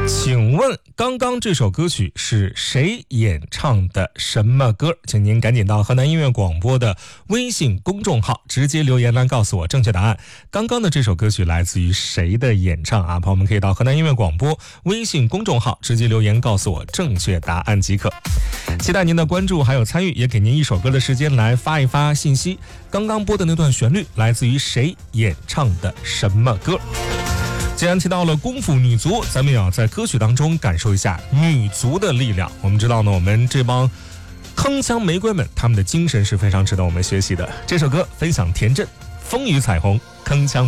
请问刚刚这首歌曲是谁演唱的什么歌？请您赶紧到河南音乐广播的微信公众号直接留言来告诉我正确答案。刚刚的这首歌曲来自于谁的演唱啊？朋友们可以到河南音乐广播微信公众号直接留言告诉我正确答案即可。期待您的关注还有参与，也给您一首歌的时间来发一发信息。刚刚播的那段旋律来自于谁演唱的什么歌？既然提到了功夫女足，咱们也要在歌曲当中感受一下女足的力量。我们知道呢，我们这帮铿锵玫瑰们，他们的精神是非常值得我们学习的。这首歌分享田震，风雨彩虹，铿锵